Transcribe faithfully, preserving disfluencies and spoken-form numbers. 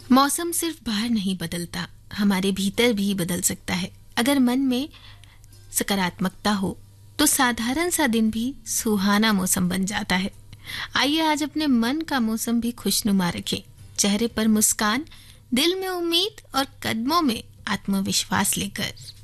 मौसम सिर्फ बाहर नहीं बदलता, हमारे भीतर भी बदल सकता है। अगर मन में सकारात्मकता हो तो साधारण सा दिन भी सुहाना मौसम बन जाता है। आइए आज अपने मन का मौसम भी खुशनुमा रखें। चेहरे पर मुस्कान, दिल में उम्मीद और कदमों में आत्मविश्वास लेकर